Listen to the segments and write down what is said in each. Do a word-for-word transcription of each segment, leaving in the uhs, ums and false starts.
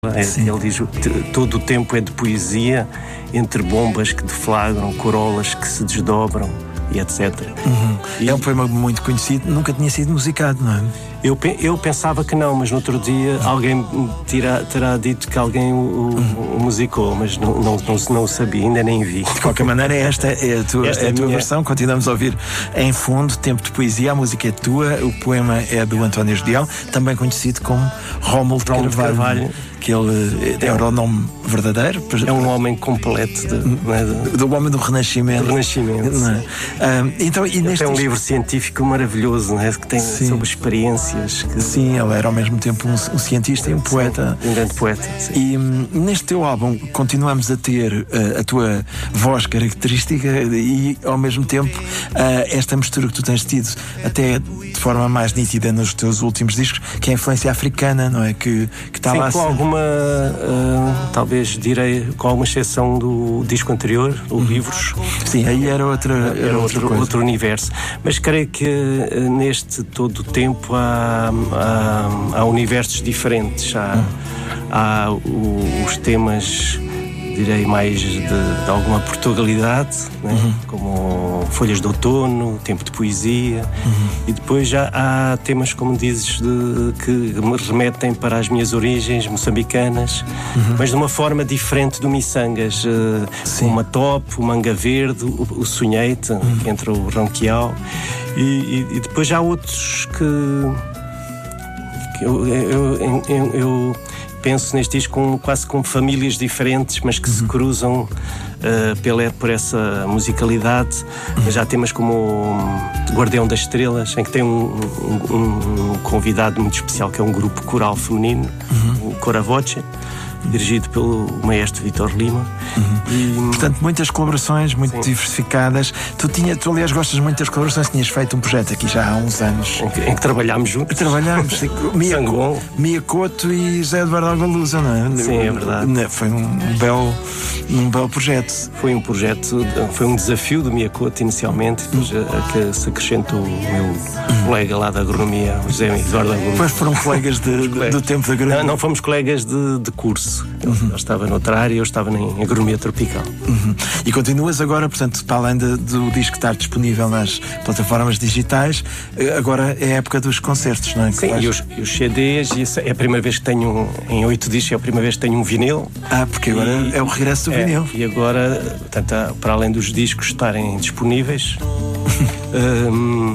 Ele diz que todo o tempo é de poesia, entre bombas que deflagram, corolas que se desdobram e etcétera. Uhum. E é um poema muito conhecido, nunca tinha sido musicado, não é? Eu, eu pensava que não, mas no outro dia alguém terá, terá dito que alguém o, o, o musicou, mas não, não, não, não o sabia, ainda nem vi. De qualquer maneira, esta é a tua, esta é a tua minha... versão. Continuamos a ouvir em fundo Tempo de Poesia. A música é tua, o poema é do António Judial, também conhecido como Rómulo de Carvalho, Carvalho, que ele é, era o nome verdadeiro. É um homem completo de, do, do homem do Renascimento. Do Renascimento. Não é? um, então, e neste... Tem um livro científico maravilhoso, não é? Que tem sim. sobre experiências. Que... Sim, ele era ao mesmo tempo um, um cientista e um poeta. Sim, um grande poeta. Sim. E um, neste teu álbum continuamos a ter uh, a tua voz característica e ao mesmo tempo uh, esta mistura que tu tens tido até de forma mais nítida nos teus últimos discos, que é a influência africana, não é? Que, que está sim, lá com sempre. alguma, uh, talvez direi, com alguma exceção do disco anterior, o uhum. Livros. Sim, aí era outra, era era outra outro, coisa. outro universo. Mas creio que uh, neste todo o tempo há, há, há universos diferentes. Há, uhum. há o, os temas, direi, mais de, de alguma Portugalidade, né? Uhum. Como Folhas de Outono, Tempo de Poesia, uhum. e depois já há temas, como dizes, de, que me remetem para as minhas origens moçambicanas, uhum. mas de uma forma diferente do Missangas. Uh, uma Top, o Manga Verde, o, o Sonheite, uhum. que entra o Ronquial, e, e, e depois há outros que, que eu, eu, eu, eu, eu penso neste disco com, quase com famílias diferentes, mas que uhum. se cruzam uh, pela, por essa musicalidade. Uhum. Já temas como o Guardião das Estrelas, em que tem um, um, um convidado muito especial, que é um grupo coral feminino, uhum. o Coravoce, dirigido pelo maestro Vítor Lima. Uhum. E, portanto, muitas colaborações, muito sim. diversificadas. Tu, tinha, tu, aliás, gostas muito das colaborações. Tinhas feito um projeto aqui já há uns anos. Em que, em que trabalhámos juntos. Trabalhámos. Mia, Mia Couto e José Eduardo Algalusa, não é? Sim, é verdade. Foi um belo, um belo projeto. Foi um projeto, foi um desafio do Mia Couto inicialmente, depois uhum. a, que se acrescentou o meu uhum. colega lá da agronomia, o José Eduardo Algalusa. Depois foram colegas, de, colegas do tempo da agronomia. Não, não fomos colegas de, de curso. Ele, uhum. ele estava noutra área, eu estava em agronomia tropical. Uhum. E continuas agora, portanto, para além de, do disco estar disponível nas plataformas digitais, agora é a época dos concertos, não é? Sim, e os, e os C Ds, e é a primeira vez que tenho, em oito discos, é a primeira vez que tenho um vinil. Ah, porque agora e, é o regresso do é, vinil. E agora, portanto, para além dos discos estarem disponíveis, um,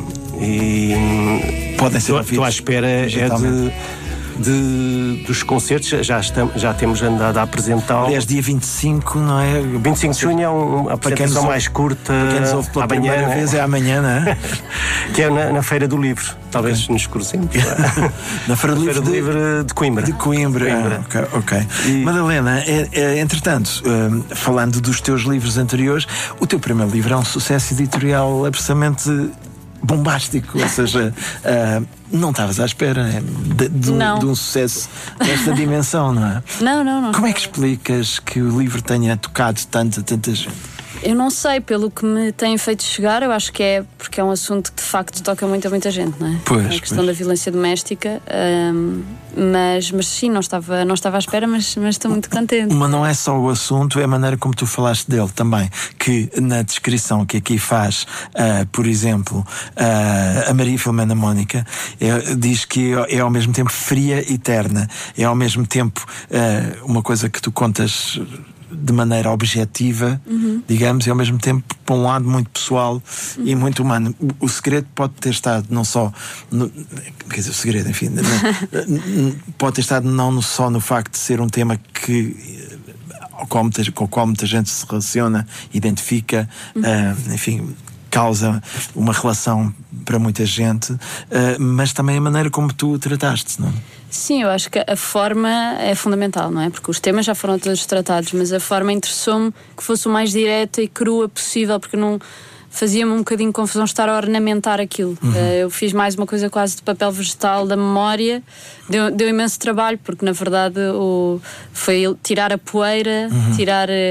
e podem ser ouvidos. Estou à espera é de... De, dos concertos, já, estamos, já temos andado a apresentá-lo. Aliás, dia vinte e cinco, não é? vinte e cinco de junho é uma apresentação ouve, mais curta. Para quem nos ouve pela amanhã, primeira vez é amanhã, não é? Que é na, na Feira do Livro. Talvez okay. nos cruzemos. Na Feira do Livro de, Livre de Coimbra. De Coimbra, Coimbra. Ah, ok. okay. E... Madalena, é, é, entretanto, um, falando dos teus livros anteriores, o teu primeiro livro é um sucesso editorial absolutamente bombástico, ou seja, uh, não estavas à espera de, de, um, de um sucesso desta dimensão, não é? Não, não, não. Como é que explicas que o livro tenha tocado tanto a tanta gente? Eu não sei, pelo que me têm feito chegar, eu acho que é porque é um assunto que de facto toca muito a muita gente, não é? Pois, a questão pois. da violência doméstica, um, mas, mas sim, não estava, não estava à espera, mas, mas estou muito contente. Mas não é só o assunto, é a maneira como tu falaste dele também, que na descrição que aqui faz, uh, por exemplo, uh, a Maria Filomena Mónica, é, diz que é, é ao mesmo tempo fria e terna, é ao mesmo tempo uh, uma coisa que tu contas de maneira objetiva, uhum. digamos, e ao mesmo tempo, por um lado, muito pessoal uhum. e muito humano. O, o segredo pode ter estado não só no, quer dizer, o segredo, enfim, não, pode ter estado não só no facto de ser um tema que com, com o qual muita gente se relaciona, identifica, uhum. uh, enfim, causa uma relação para muita gente, uh, mas também a maneira como tu o trataste, não é? Sim, eu acho que a forma é fundamental, não é? Porque os temas já foram todos tratados, mas a forma interessou-me que fosse o mais direta e crua possível, porque não fazia-me um bocadinho de confusão estar a ornamentar aquilo. Uhum. Eu fiz mais uma coisa quase de papel vegetal da memória, deu, deu imenso trabalho, porque na verdade o, foi tirar a poeira, uhum. tirar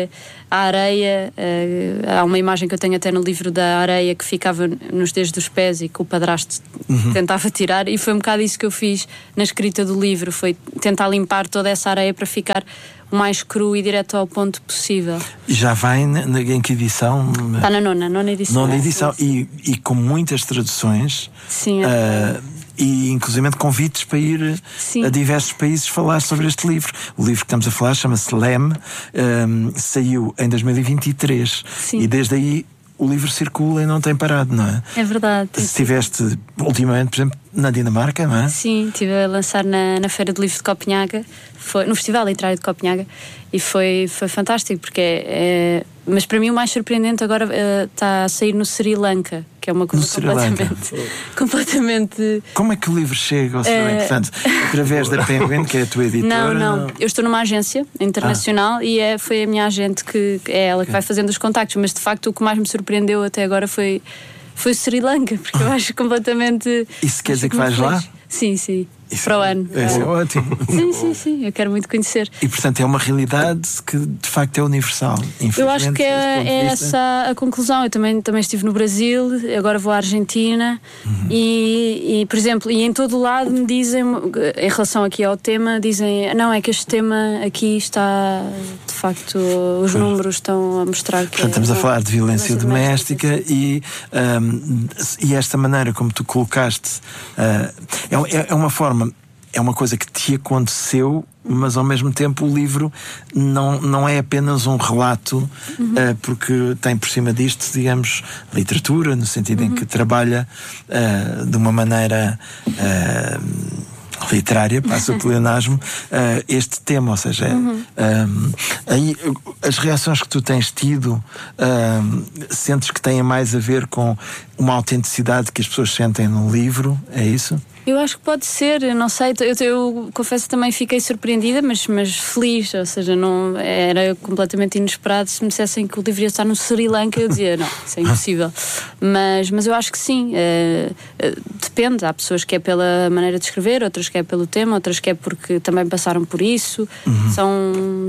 a areia, uh, há uma imagem que eu tenho até no livro da areia que ficava nos dedos dos pés e que o padrasto uhum. tentava tirar, e foi um bocado isso que eu fiz na escrita do livro, foi tentar limpar toda essa areia para ficar o mais cru e direto ao ponto possível. E já vai em que edição? Está na nona, nona edição. Nona edição, e, e com muitas traduções. Sim, é uh, e inclusive convites para ir Sim. a diversos países falar sobre este livro. O livro que estamos a falar chama-se Leme, um, saiu em dois mil e vinte e três. Sim. E desde aí o livro circula e não tem parado, não é? É verdade. Se estiveste ultimamente, por exemplo, na Dinamarca, não é? Sim, estive a lançar na, na Feira do Livro de Copenhaga, foi, no Festival Literário de Copenhaga, e foi, foi fantástico, porque é, é... Mas para mim o mais surpreendente agora uh, está a sair no Sri Lanka, que é uma coisa completamente, completamente... Como é que o livro chega ao Sri Lanka? Uh... Portanto, através da Penguin, que é a tua editora? Não, não. Eu estou numa agência internacional ah. e é, foi a minha agente que é ela que vai fazendo os contactos, mas de facto o que mais me surpreendeu até agora foi, foi o Sri Lanka, porque eu acho completamente... Isso quer dizer que vais lá? Sim, sim. Isso para o ano. É, é ótimo. Sim, sim, sim. Eu quero muito conhecer. E portanto é uma realidade que de facto é universal. Eu acho que é, é essa a conclusão. Eu também, também estive no Brasil, agora vou à Argentina uhum. e, e, por exemplo, e em todo o lado me dizem, em relação aqui ao tema, dizem, não, é que este tema aqui está, de facto, os pois. números estão a mostrar que... Portanto, estamos é, a falar de violência doméstica, doméstica e, um, e esta maneira como tu colocaste uh, é, é uma forma, é uma coisa que te aconteceu, mas ao mesmo tempo o livro não, não é apenas um relato, uhum. uh, porque tem por cima disto, digamos, literatura, no sentido uhum. em que trabalha uh, de uma maneira uh, literária, passa o pleonasmo, uh, este tema, ou seja, uhum. um, aí, as reações que tu tens tido, um, sentes que têm mais a ver com uma autenticidade que as pessoas sentem no livro, é isso? Eu acho que pode ser, eu não sei, eu, eu confesso que também fiquei surpreendida, mas, mas feliz, ou seja, não, era completamente inesperado. Se me dissessem que o livro ia estar no Sri Lanka, eu dizia, não, isso é impossível. Mas, mas eu acho que sim, é, é, depende, há pessoas que é pela maneira de escrever, outras que é pelo tema, outras que é porque também passaram por isso, uhum. são...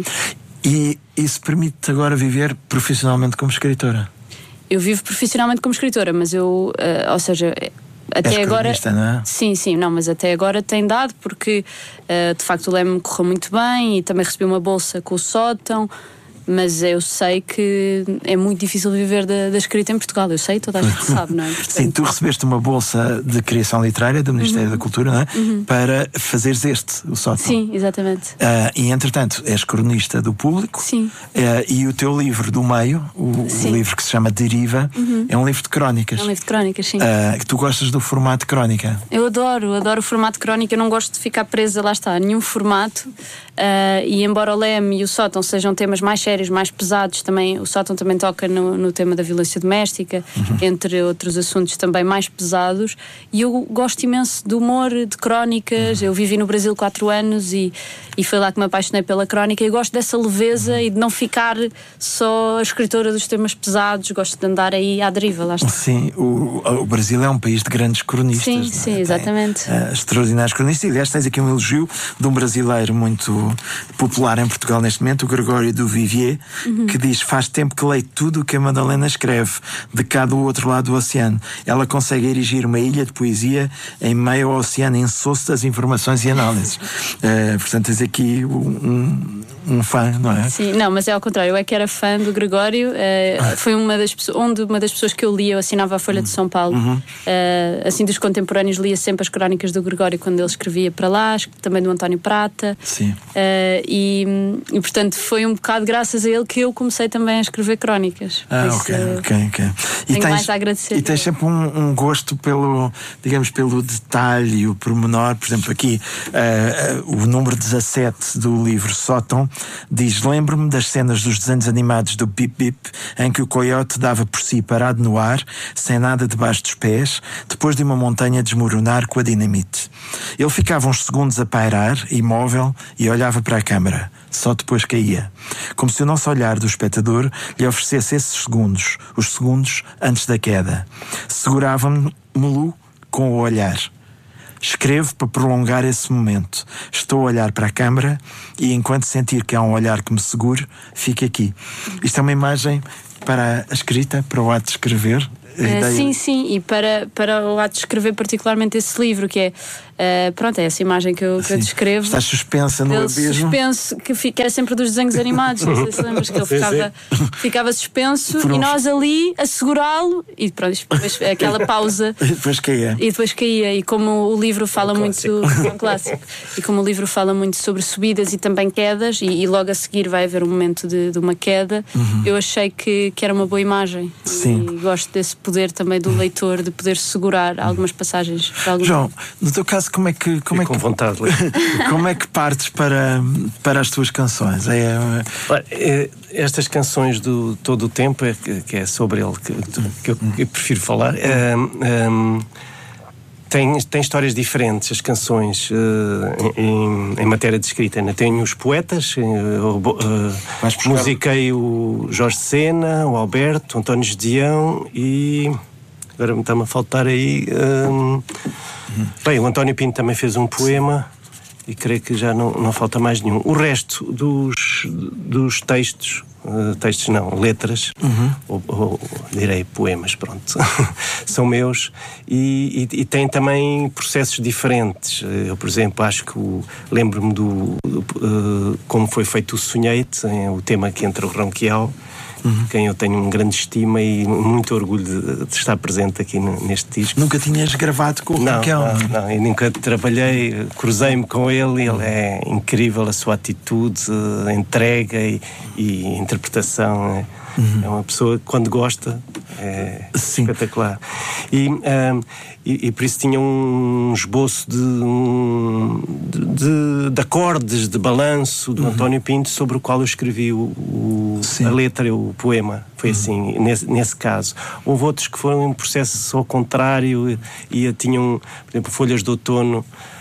E isso permite-te agora viver profissionalmente como escritora? Eu vivo profissionalmente como escritora, mas eu, uh, ou seja... Até agora, não é? sim, sim, não, mas até agora tem dado, porque uh, de facto o Leme correu muito bem e também recebi uma bolsa com o Sótão, mas eu sei que é muito difícil viver da, da escrita em Portugal, eu sei, toda a gente sabe, não é? Portanto... Sim, tu recebeste uma bolsa de criação literária do Ministério uhum. da Cultura, não é? Uhum. Para fazeres este, o Sótão. Sim, exatamente. Uh, e entretanto, és cronista do Público. Sim. Uh, e o teu livro do meio, o, o livro que se chama Deriva, uhum. é um livro de crónicas. É um livro de crónicas, sim. Uh, que tu gostas do formato de crónica? Eu adoro, adoro o formato de crónica, eu não gosto de ficar presa, lá está, a nenhum formato. Uh, e embora o Leme e o Sótão sejam temas mais sérios, mais pesados, também, o Sótão também toca no, no tema da violência doméstica, uhum. entre outros assuntos também mais pesados, e eu gosto imenso de humor, de crónicas. Uhum. Eu vivi no Brasil quatro anos e, e foi lá que me apaixonei pela crónica, e gosto dessa leveza uhum. e de não ficar só a escritora dos temas pesados, gosto de andar aí à deriva, lá está. Sim, o, o Brasil é um país de grandes cronistas. Sim, sim, é? exatamente. Tem, uh, extraordinários cronistas, e aliás tens aqui um elogio de um brasileiro muito popular em Portugal neste momento, o Gregório do Vivier, uhum. que diz: faz tempo que leio tudo o que a Madalena escreve, de cá do outro lado do oceano. Ela consegue erigir uma ilha de poesia em meio ao oceano insosso das informações e análises. uh, portanto, tens aqui um, um fã, não é? Sim, não, mas é ao contrário, eu é que era fã do Gregório. uh, foi uma das, onde, uma das pessoas que eu lia, eu assinava a Folha de São Paulo. Uhum. uh, assim, dos contemporâneos, lia sempre as crónicas do Gregório quando ele escrevia para lá, também do António Prata. Sim. Uh, e, e portanto foi um bocado graças a ele que eu comecei também a escrever crónicas. Ah, ok, ok, ok. E tenho tens, mais a agradecer. E tens sempre um, um gosto pelo, digamos, pelo detalhe e o pormenor. Por exemplo, aqui uh, uh, o número dezassete do livro Sótão diz: lembro-me das cenas dos desenhos animados do Bip Bip, em que o coiote dava por si parado no ar, sem nada debaixo dos pés, depois de uma montanha desmoronar com a dinamite. Ele ficava uns segundos a pairar, imóvel, e olhava para a câmara. Só depois caía. Como se o nosso olhar do espectador lhe oferecesse esses segundos, os segundos antes da queda. Segurava-me-lo com o olhar. Escrevo para prolongar esse momento. Estou a olhar para a câmara e enquanto sentir que há um olhar que me segure, fico aqui. Isto é uma imagem para a escrita, para o ato de escrever. Uh, sim, sim, e para, para o ato de escrever particularmente esse livro, que é, uh, pronto, é essa imagem que eu, que eu descrevo. Estás suspensa no abismo. Suspenso, que, fica, que era sempre dos desenhos animados, não sei se lembras que ele ficava, ficava suspenso e nós ali a segurá-lo e pronto, depois aquela pausa. E depois caía. E depois caía, e como o livro fala um muito, é um clássico, e como o livro fala muito sobre subidas e também quedas, e, e logo a seguir vai haver um momento de, de uma queda, uhum. eu achei que, que era uma boa imagem. Sim. E gosto desse poder também do leitor de poder segurar algumas passagens. João, no teu caso, como é que como é com que vontade como é que partes para para as tuas canções? É, é estas canções do todo o tempo é, que é sobre ele que, que eu, eu prefiro falar. É, é, Tem, tem histórias diferentes, as canções, uh, em, em matéria de escrita. Tenho os poetas, uh, uh, musiquei o Jorge Sena, o Alberto, o António Gedeão e agora me está-me a faltar aí. Uh, uhum. Bem, o António Pinto também fez um poema e creio que já não, não falta mais nenhum. O resto dos, dos textos, Uh, textos não, letras, uhum. ou, ou direi poemas, pronto, são meus e, e, e têm também processos diferentes. Eu, por exemplo, acho que o, lembro-me do, do uh, como foi feito o Sonhei-te, o tema que entra o Ronquial, uhum. quem eu tenho um grande estima e muito orgulho de, de estar presente aqui neste disco. Nunca tinhas gravado com o Ronquial? Não, não, não, eu nunca trabalhei, cruzei-me com ele, ele é incrível, a sua atitude, a entrega e, e a interpretação. É, uhum. é uma pessoa que quando gosta é Sim. espetacular. E, um, e, e por isso tinha um esboço de, um, de, de acordes, de balanço do uhum. António Pinto, sobre o qual eu escrevi o, o, a letra, o poema. Foi uhum. assim, nesse, nesse caso. Houve outros que foram em processo ao contrário e, e tinham, por exemplo, Folhas de Outono.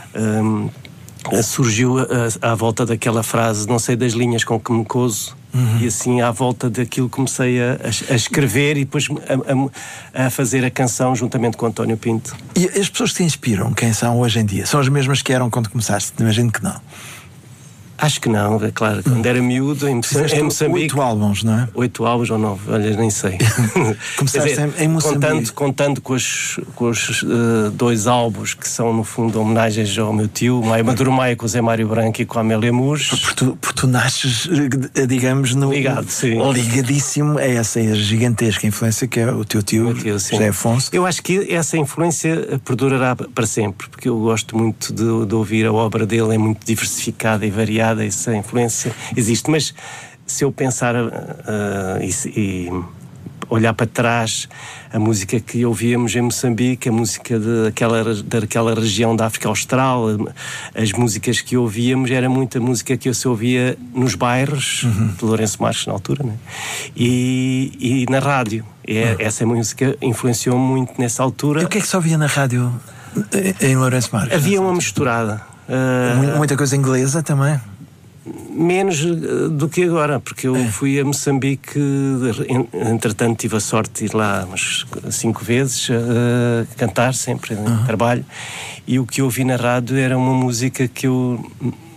Um, surgiu à volta daquela frase, não sei das linhas com que me coso. Uhum. E assim, à volta daquilo, comecei a, a escrever e depois a, a, a fazer a canção juntamente com o António Pinto. E as pessoas que te inspiram, quem são hoje em dia? São as mesmas que eram quando começaste? Imagino que não. Acho que não, é claro. Quando era miúdo, em, em Moçambique. Oito álbuns, não é? Oito álbuns ou nove, olha, nem sei. Começaste dizer, em Moçambique. Contando, contando com os, com os uh, dois álbuns que são, no fundo, homenagens ao meu tio, Maio Maduro Maia, com o Zé Mário Branco e com a Amélia Mures. Porque tu, porque tu nasces, digamos, no, Ligado, sim. ligadíssimo a essa gigantesca influência que é o teu tio, tio José Afonso. Eu acho que essa influência perdurará para sempre, porque eu gosto muito de, de ouvir a obra dele, é muito diversificada e variada. Essa influência existe, mas se eu pensar uh, e, e olhar para trás, a música que ouvíamos em Moçambique, a música daquela, daquela região da África Austral, as músicas que ouvíamos, era muita música que eu se ouvia nos bairros, uhum. de Lourenço Marques na altura, né? e, e na rádio. E uhum. Essa música influenciou muito nessa altura. E o que é que se ouvia na rádio em Lourenço Marques? Havia uma misturada. Uh, Muita coisa inglesa também? Menos do que agora, porque eu é. fui a Moçambique, entretanto tive a sorte de ir lá umas cinco vezes a cantar, sempre em uhum. trabalho, e o que eu ouvi na rádio era uma música que eu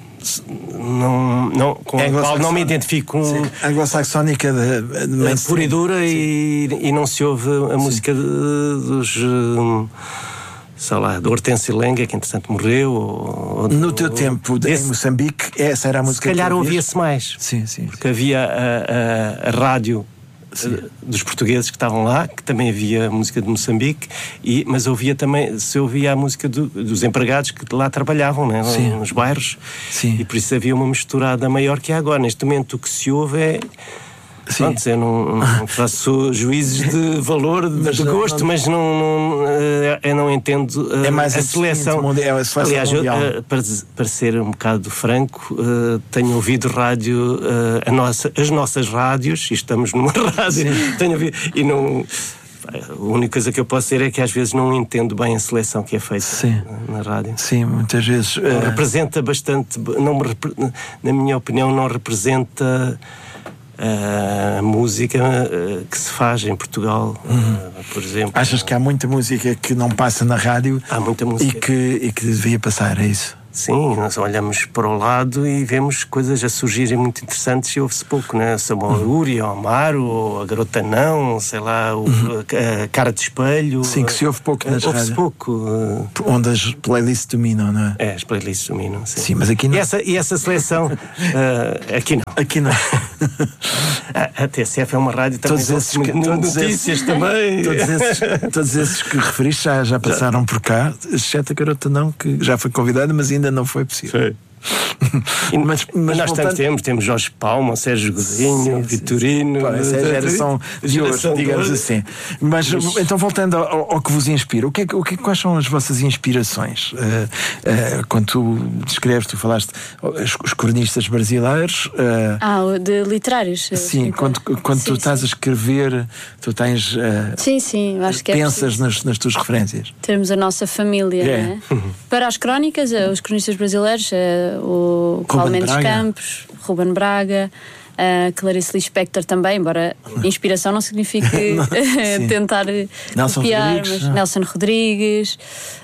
não, não, com a qual não me identifico. Anglo-saxónica de, de pura e dura, e, e não se ouve a Sim. música de, dos... sei lá, do Hortêncio Lenga, que entretanto morreu. Ou, no ou, teu tempo de, esse, em Moçambique, essa era a música se calhar que ouvia-se mais. Sim, sim. Porque sim. havia a, a, a rádio sim. dos portugueses que estavam lá, que também havia música de Moçambique, e, mas ouvia também, se ouvia a música do, dos empregados que lá trabalhavam, né, nos bairros. Sim. E por isso havia uma misturada maior que há agora. Neste momento o que se ouve é... Sim. Pronto, eu não, não faço juízes de valor, de, de gosto, não, mas não, não, eu não entendo uh, é mais a seleção. Mundial, a seleção Aliás, eu, uh, para, para ser um bocado franco, uh, tenho ouvido rádio, uh, a nossa, as nossas rádios, e estamos numa rádio, tenho ouvido, e não... A única coisa que eu posso dizer é que às vezes não entendo bem a seleção que é feita Sim. na rádio. Sim, muitas vezes. Não uh... representa bastante, não me, na minha opinião, não representa a música uh, que se faz em Portugal, uhum. uh, por exemplo. Achas que há muita música que não passa na rádio? Há muita música. E que, e que devia passar, é isso? Sim, nós olhamos para o lado e vemos coisas a surgirem muito interessantes e ouve-se pouco, né? Samuel Uri, o Amaro, a Garota Não, sei lá, o, uhum. a, a Cara de Espelho. Sim, que se ouve pouco nas ouve-se rádios. pouco. Onde as playlists dominam, não é? É, as playlists dominam, sim. Sim, mas aqui não. E essa, e essa seleção, uh, aqui não. Aqui não. a, a T S F é uma rádio também. Todos esses que, todos notícias esses, também. Todos esses, todos esses que referiste já, já passaram já. por cá, exceto a Garota Não, que já foi convidada, mas ainda não foi possível. Foi. E, mas, mas nós voltando... temos, temos Jorge Palma, Sérgio Godinho, Vitorino. Pá, essa é a geração de hoje, digamos assim. Mas, mas então, voltando ao, ao que vos inspira, o que é, o que, quais são as vossas inspirações? Uh, uh, quando tu descreves, tu falaste os, os cronistas brasileiros. Uh, ah, de literários. Sim, quando, quando sim, tu estás sim. a escrever, tu tens. Uh, sim, sim, acho que é pensas nas, nas tuas referências. Termos a nossa família, é. Né? Para as crónicas, os cronistas brasileiros. Uh, o Paulo Mendes Campos, Ruben Braga, a Clarice Lispector também, embora inspiração não signifique não, tentar Nelson copiar, Rodrigues, mas Nelson Rodrigues,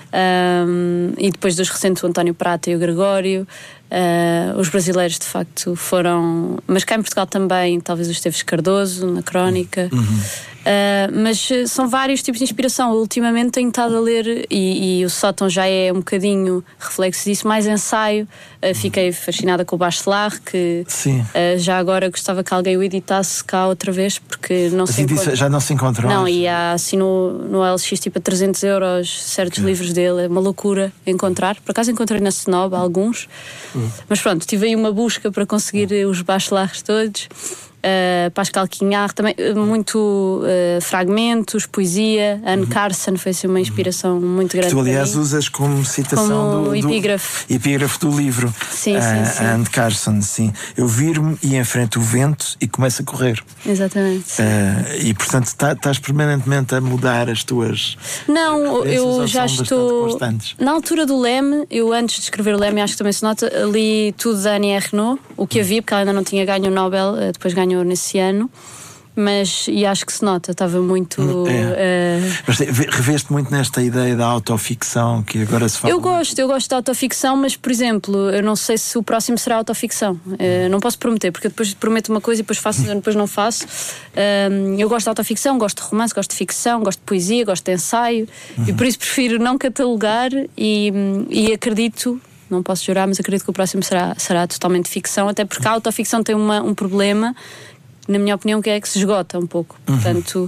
um, e depois dos recentes o António Prata e o Gregório. Uh, os brasileiros de facto foram, mas cá em Portugal também, talvez o Esteves Cardoso na crónica. Uhum. Uh, mas são vários tipos de inspiração. Ultimamente tenho estado a ler, e, e o Sótão já é um bocadinho reflexo disso, mais ensaio. Uh, fiquei fascinada com o Bachelard, que uh, já agora gostava que alguém o editasse cá outra vez, porque não mas se encontra. Já não se encontra. Não, e há assim no, no L X tipo a trezentos euros certos que... livros dele, é uma loucura encontrar. Por acaso encontrei na Snob alguns, hum. mas pronto, tive aí uma busca para conseguir hum. os Bachelards todos. Uh, Pascal Quignard, também uh, muito uh, fragmentos, poesia. Anne uhum. Carson foi assim, uma inspiração muito grande. Que tu, aliás, usas como citação como do, epígrafe. do epígrafe do livro. Sim, uh, sim, sim. Anne Carson, sim. Eu viro-me e enfrento o vento e começo a correr. Exatamente. Uh, e portanto estás tá, permanentemente a mudar as tuas. Não, eu já estou. Na altura do Leme, eu antes de escrever o Leme, acho que também se nota, li tudo da Annie Ernaux, o que havia, porque ela ainda não tinha ganho o Nobel, uh, depois ganhou nesse ano, mas e acho que se nota, estava muito é. uh... Mas reveste muito nesta ideia da autoficção que agora se fala. Eu gosto, muito. eu gosto da autoficção, mas por exemplo, eu não sei se o próximo será autoficção, uh, não posso prometer, porque eu depois prometo uma coisa e depois faço e depois não faço. Uh, eu gosto de autoficção, gosto de romance, gosto de ficção, gosto de poesia, gosto de ensaio, uhum. e por isso prefiro não catalogar e, e acredito, não posso jurar, mas acredito que o próximo será, será totalmente ficção, até porque a autoficção tem uma, um problema, na minha opinião, que é que se esgota um pouco. Uhum. Portanto,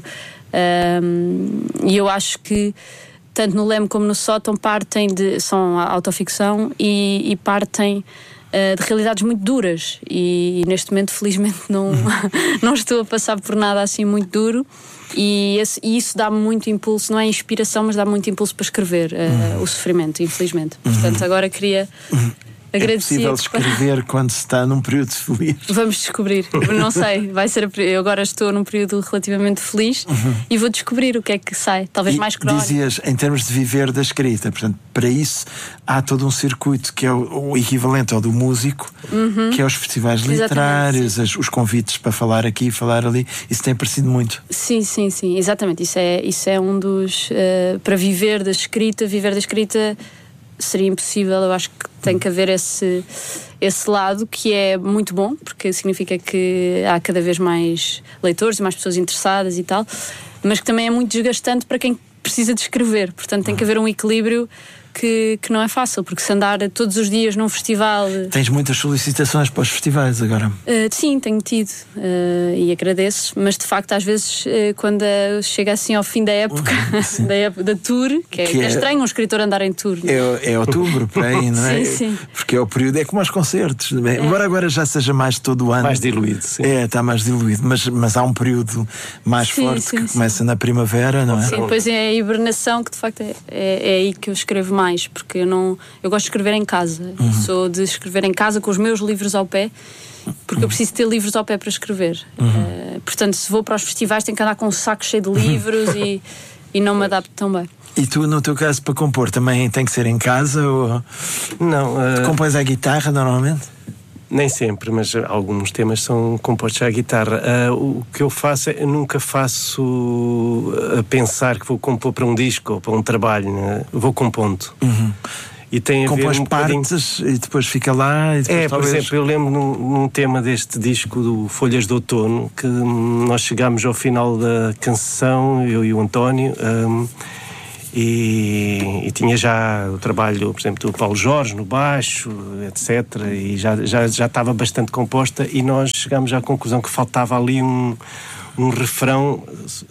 um, e eu acho que tanto no Leme como no Sótão partem de, são autoficção e, e partem uh, de realidades muito duras e, e neste momento felizmente não, uhum. não estou a passar por nada assim muito duro. E, esse, e isso dá-me muito impulso, não é inspiração, mas dá muito impulso para escrever uh, uhum. o sofrimento, infelizmente. Uhum. Portanto, agora queria uhum. agradecer. É possível escrever quando se está num período feliz? Vamos descobrir, não sei, vai ser a, eu agora estou num período relativamente feliz uhum. e vou descobrir o que é que sai, talvez e mais crónico. Dizias, em termos de viver da escrita, portanto, para isso há todo um circuito que é o, o equivalente ao do músico, uhum. que é os festivais literários, as, os convites para falar aqui e falar ali, isso tem aparecido muito. Sim, sim, sim, exatamente, isso é, isso é um dos, uh, para viver da escrita, viver da escrita seria impossível, eu acho que tem que haver esse, esse lado que é muito bom, porque significa que há cada vez mais leitores e mais pessoas interessadas e tal, mas que também é muito desgastante para quem precisa de escrever, portanto tem que haver um equilíbrio que, que não é fácil, porque se andar todos os dias num festival... Tens muitas solicitações para os festivais agora? Uh, sim, tenho tido uh, e agradeço, mas de facto às vezes uh, quando uh, chega assim ao fim da época, da, época da tour, que, é, que é, é estranho um escritor andar em tour. É, é outubro, por aí, não é? Sim, sim. Porque é o período, é como aos concertos, não é? É. Embora agora já seja mais todo o ano. Mais diluído, sim. É, está mais diluído, mas, mas há um período mais sim, forte sim, que sim. começa na primavera, não é? Sim, depois é a hibernação que de facto é, é, é aí que eu escrevo mais. Porque eu não, eu gosto de escrever em casa. Uhum. Sou de escrever em casa com os meus livros ao pé, porque uhum. eu preciso ter livros ao pé para escrever. Uhum. Uh, portanto, se vou para os festivais tenho que andar com um saco cheio de livros uhum. e, e não me adapto tão bem. E tu, no teu caso, para compor, também tem que ser em casa? Ou... Não. Uh... Tu compões a guitarra normalmente? Nem sempre, mas alguns temas são compostos à guitarra. Uh, o que eu faço, é, eu nunca faço a pensar que vou compor para um disco ou para um trabalho, né? Vou compondo. Uhum. E tem a Compões ver um partes bocadinho... e depois fica lá e depois É, talvez... por exemplo, eu lembro num, num tema deste disco do Folhas de Outono que hum, nós chegámos ao final da canção, eu e o António, hum, e, e tinha já o trabalho, por exemplo, do Paulo Jorge no baixo, etcétera, e já, já, já estava bastante composta, e nós chegámos à conclusão que faltava ali um, um refrão,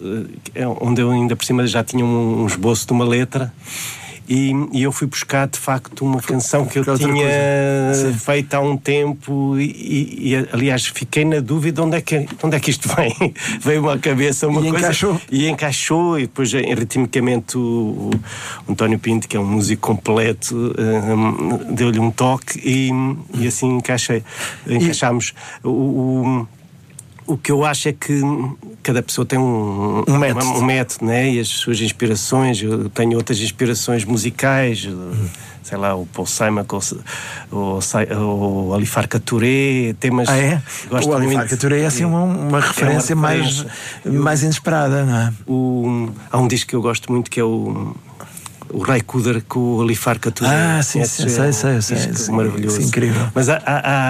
onde eu ainda por cima já tinha um, um esboço de uma letra. E, e eu fui buscar de facto uma canção que eu tinha feito há um tempo e, e aliás fiquei na dúvida de onde é que, de onde é que isto vem. Veio-me à cabeça uma e coisa encaixou. e encaixou, e depois ritmicamente o, o António Pinto, que é um músico completo, um, deu-lhe um toque e, e assim encaixei, encaixámos. O, o, o que eu acho é que cada pessoa tem um, um método, um método, né? E as suas inspirações. Eu tenho outras inspirações musicais, sei lá, o Paul Simon, ou o Alifar Touré, temas. Ah, é? Gosto o Alifar muito. Touré é assim uma, uma referência, é uma referência. mais, eu, mais inesperada, não é? O, há um disco que eu gosto muito que é o. O Ray Cooder com o Alifar Touré. Ah, sim, sim, sei, sei, sei. Sim, maravilhoso. Sim, incrível. Mas há. há, há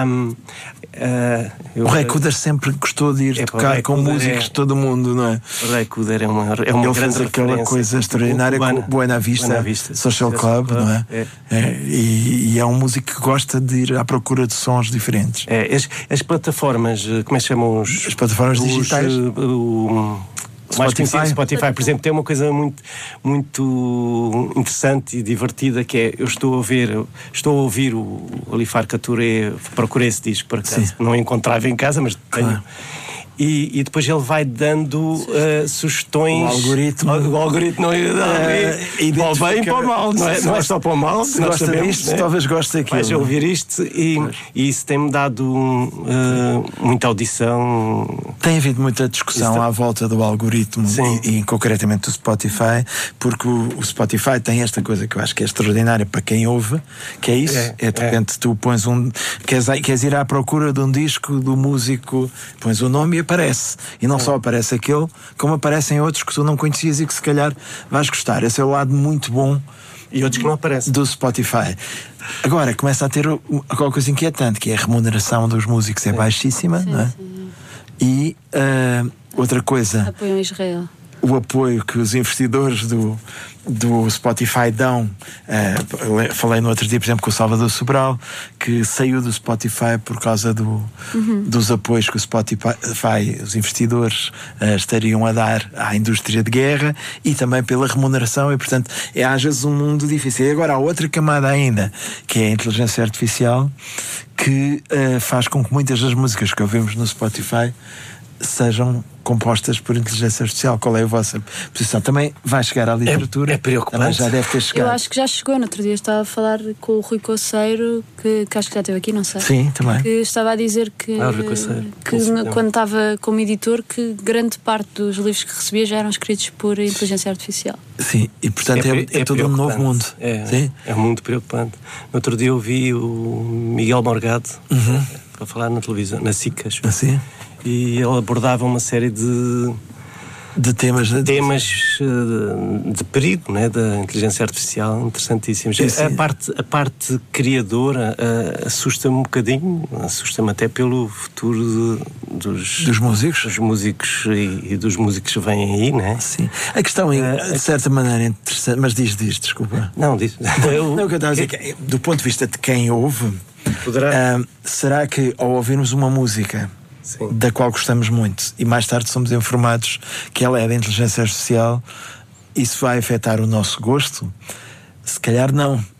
Uh, eu, o Ray Cooder sempre gostou de ir é, tocar com músicos de é, todo o mundo, não é? O Ray Cooder é uma, é uma Ele grande fez aquela coisa extraordinária com o Buena Vista, Buena Vista Social Club, Club, não é? é. é e, e é um músico que gosta de ir à procura de sons diferentes. É, as, as plataformas, como é que chamam os... As plataformas os, digitais? Uh, uh, mais conhecido, Spotify, por exemplo, tem uma coisa muito, muito interessante e divertida, que é, eu estou a ver, estou a ouvir o Alifar Touré, procurei esse disco por acaso, não encontrava em casa, mas tenho. Claro. E, e depois ele vai dando uh, sugestões. O algoritmo. O, o algoritmo não é uh, para o bem e para o mal. Não é, não é só para o mal. Se gosta sabemos, disto, né? Talvez goste daquilo. Vais ouvir isto e, e isso tem-me dado uh, muita audição. Tem havido muita discussão está... à volta do algoritmo e, e concretamente do Spotify, porque o, o Spotify tem esta coisa que eu acho que é extraordinária para quem ouve, que é isso. É, é de repente é. tu pões um. Queres, queres ir à procura de um disco do músico, pões o nome e aparece. E não Sim. só aparece aquele, como aparecem outros que tu não conhecias e que se calhar vais gostar. Esse é o lado muito bom. E outros que não aparecem. Do Spotify. Agora começa a ter alguma coisa inquietante, que é a remuneração dos músicos é baixíssima, sim, não é? Sim. E uh, outra coisa. Apoiam Israel. O apoio que os investidores do, do Spotify dão. Uh, falei no outro dia, por exemplo, com o Salvador Sobral, que saiu do Spotify por causa do, uhum. dos apoios que o Spotify, os investidores, uh, estariam a dar à indústria de guerra e também pela remuneração, e portanto é às vezes um mundo difícil. E agora há outra camada ainda, que é a inteligência artificial, que uh, faz com que muitas das músicas que ouvimos no Spotify sejam compostas por inteligência artificial. Qual é a vossa posição? Também vai chegar à literatura? É, é preocupante. Também já deve ter chegado. Eu acho que já chegou. No outro dia estava a falar com o Rui Coceiro, que, que acho que já esteve aqui, não sei. Sim, também. Que estava a dizer que, ah, Rui Coceiro. que no, quando estava como editor, que grande parte dos livros que recebia já eram escritos por inteligência artificial. Sim, e portanto é, é, é todo um novo mundo. É, Sim? é um mundo preocupante. No outro dia eu vi o Miguel Morgado uhum. a falar na televisão, na SIC, acho. Assim? E ele abordava uma série de de temas de, temas de, de perigo, né, da inteligência artificial, interessantíssimos. Sim. A parte, a parte criadora uh, assusta-me um bocadinho, assusta-me até pelo futuro de, dos, dos músicos, dos músicos e, e dos músicos que vêm aí, né? Sim. A questão é, uh, de certa maneira, interessante, mas diz, diz, desculpa. Não, diz. Eu, não, o que eu estava a dizer é que, do ponto de vista de quem ouve, poderá... uh, será que ao ouvirmos uma música Sim. da qual gostamos muito e mais tarde somos informados que ela é da inteligência artificial, isso vai afetar o nosso gosto? Se calhar não. Uh,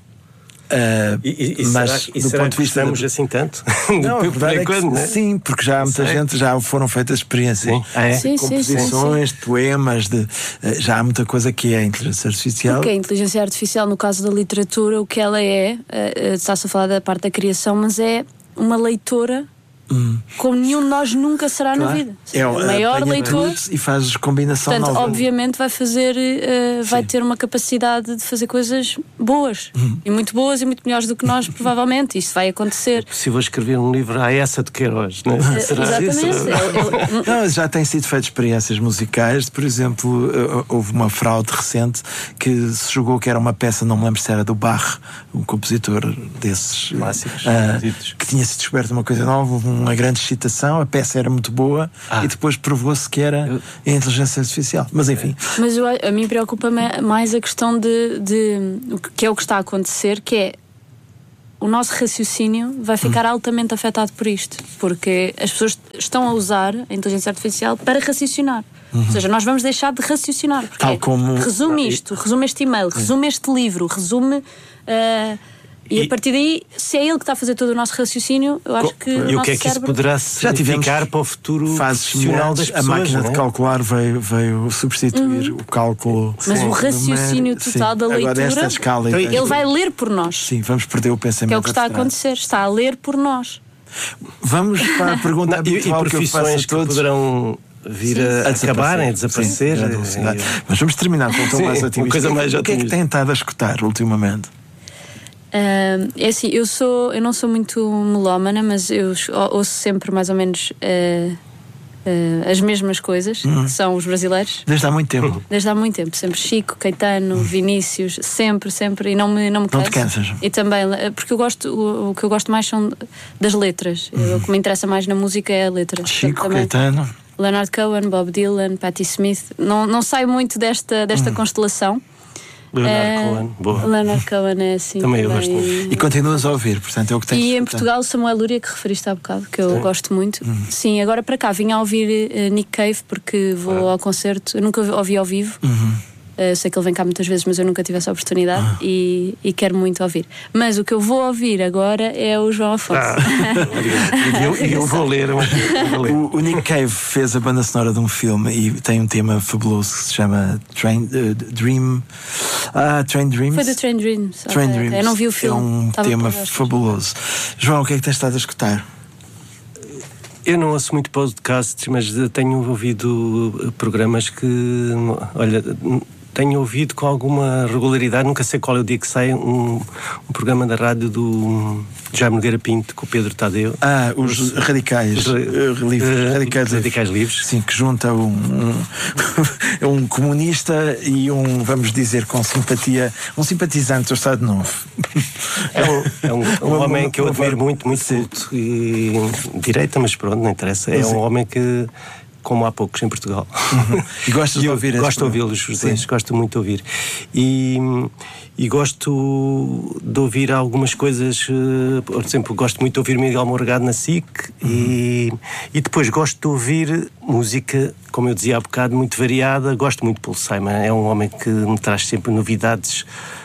e, e, mas será, e do será ponto de vista gostamos de... assim tanto? Não, por é quando, né? Sim, porque já há muita Sei. gente, já foram feitas experiências sim. Ah, é? sim, composições, sim, sim. de poemas, de, uh, já há muita coisa que é a inteligência artificial. Porque a inteligência artificial, no caso da literatura, o que ela é, uh, está-se a falar da parte da criação, mas é uma leitora hum. como nenhum de nós nunca será claro. na vida. É o maior leitor. E faz combinação Portanto, nova. obviamente vai fazer, uh, vai ter uma capacidade de fazer coisas boas. Hum. E muito boas e muito melhores do que nós, provavelmente. Isso vai acontecer. É possível escrever um livro à essa de Queiroz, não é? Uh, exatamente. Eu, eu... Não, já têm sido feitas experiências musicais. Por exemplo, houve uma fraude recente que se julgou que era uma peça, não me lembro se era do Bach, um compositor desses clássicos, uh, que tinha sido descoberto uma coisa nova, uma grande excitação, a peça era muito boa ah. e depois provou-se que era eu... a inteligência artificial. Mas enfim. Mas eu, a mim preocupa-me mais a questão de, de o que é o que está a acontecer, que é o nosso raciocínio vai ficar hum. altamente afetado por isto, porque as pessoas estão a usar a inteligência artificial para raciocinar. Uhum. Ou seja, nós vamos deixar de raciocinar. Porque Tal como... resume isto, resume este e-mail, resume este livro, resume. Uh, e, e a partir daí, se é ele que está a fazer todo o nosso raciocínio, eu acho que. E o o que é que cérebro... isso poderá significar para o futuro profissional das pessoas? A máquina não é? de calcular veio, veio substituir uhum. o cálculo. Mas sim. o raciocínio número, total sim. da leitura. Agora, esta escala, ele então, vai ler por nós. Sim, vamos perder o pensamento. Que é o que está abstrato. a acontecer, está a ler por nós. Vamos para a pergunta não, habitual e, e profissões que, que poderão vir a, a acabar, a desaparecer. Sim, é, mas vamos terminar com um tom mais otimista. Coisa mais o que é que tem estado a escutar ultimamente? Uh, é assim, eu sou, eu não sou muito melómana, mas eu ouço sempre mais ou menos uh, uh, as mesmas coisas, uhum. que são os brasileiros. Desde há muito tempo. Desde há muito tempo, sempre Chico, Caetano, uhum. Vinícius, sempre, sempre, e não me, não me canso. Não te cansas? E também, porque eu gosto, o, o que eu gosto mais são das letras. Uhum. O que me interessa mais na música é a letra. Chico, também, Caetano. Leonard Cohen, Bob Dylan, Patti Smith. Não, não saio muito desta, desta uhum. constelação. Leonard uh, Cohen, boa. Leonard Cohen é assim. Também, também. eu gosto. E continuas a ouvir, portanto é o que tens. E em Portugal, Samuel Lúria, que referiste há bocado, que eu Sim. gosto muito. Uhum. Sim, agora para cá vim a ouvir uh, Nick Cave, porque vou ah. ao concerto. Eu nunca ouvi ao vivo. Uhum. Uh, sei que ele vem cá muitas vezes, mas eu nunca tive essa oportunidade ah. e, e quero muito ouvir. Mas o que eu vou ouvir agora é o João Afonso. Ah. e eu, eu vou ler. Vou ler. O, o Nick Cave fez a banda sonora de um filme e tem um tema fabuloso que se chama Train, uh, Dream. Ah, Train Dreams. Foi do Train Dreams. Train okay, Dreams. Okay. Eu não vi o filme. É um Estava tema fabuloso. João, o que é que tens estado a escutar? Eu não ouço muito podcasts, mas tenho ouvido programas que, olha, tenho ouvido com alguma regularidade, nunca sei qual é o dia que sai, um, um programa da rádio do Jaime Nogueira Pinto com o Pedro Tadeu. Ah, os, os radicais, os, uh, livres, uh, radicais, radicais livres. Sim, que junta um, um, um comunista e um, vamos dizer, com simpatia, um simpatizante do Estado Novo. É um, é um, um uma, homem que eu admiro uma, muito, muito culto e direita, mas pronto, não interessa. É sim. um homem que, como há poucos em Portugal. Uhum. E gostas de ouvir? Gosto de ouvi-los, os dois, gosto muito de ouvir. E, e gosto de ouvir algumas coisas, por exemplo, gosto muito de ouvir Miguel Morgado na S I C uhum. e, e depois gosto de ouvir música, como eu dizia há bocado, muito variada. Gosto muito de Paul Simon, é um homem que me traz sempre novidades.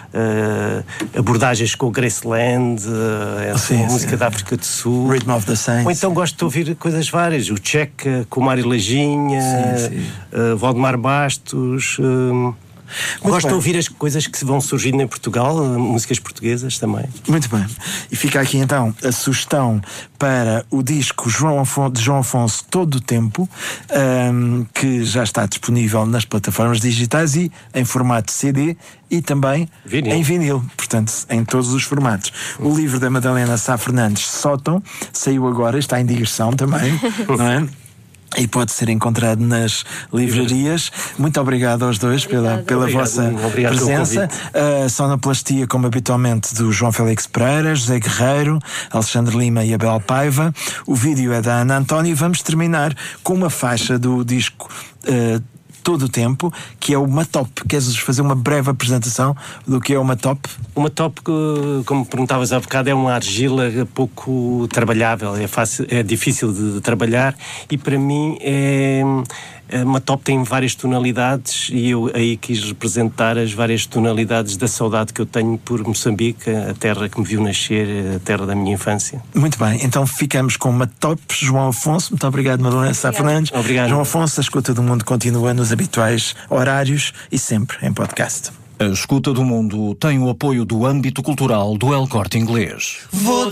Uh, abordagens com o Graceland, uh, sim, a música sim. da África do Sul, Rhythm of the Saints. Ou então gosto de ouvir coisas várias, o Checa com o Mário Lajinha, sim, sim. Uh, Valdemar Bastos. Uh, gosto bem. de ouvir as coisas que vão surgindo em Portugal, uh, músicas portuguesas também. Muito bem. E fica aqui então a sugestão para o disco João Afonso, de João Afonso Todo o Tempo, um, que já está disponível nas plataformas digitais e em formato C D e também vinil. em vinil, portanto, em todos os formatos. O livro da Madalena Sá Fernandes, Sótão, saiu agora, está em digressão também, não é? E pode ser encontrado nas livrarias. Muito obrigado aos dois pela, pela obrigado, vossa obrigado presença. A sonoplastia, como habitualmente, do João Félix Pereira, José Guerreiro, Alexandre Lima e Abel Paiva. O vídeo é da Ana António e vamos terminar com uma faixa do disco uh, Todo o Tempo, que é o Matop. Queres fazer uma breve apresentação do que é o Matop? O Matop, como perguntavas há bocado, é uma argila pouco trabalhável, é, fácil, é difícil de trabalhar e para mim é... A Matop tem várias tonalidades e eu aí quis representar as várias tonalidades da saudade que eu tenho por Moçambique, a terra que me viu nascer, a terra da minha infância. Muito bem, então ficamos com Matop, João Afonso. Muito obrigado, Madalena Sá Fernandes. Obrigado. João Afonso, a Escuta do Mundo continua nos habituais horários e sempre em podcast. A Escuta do Mundo tem o apoio do âmbito cultural do El Corte Inglês. Vou